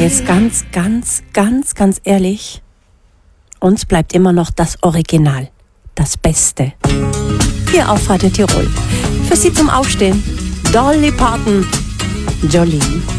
jetzt ganz ehrlich, uns bleibt immer noch das Original, das Beste. Hier auf Radio Tirol. Für Sie zum Aufstehen, Dolly Parton, Jolene.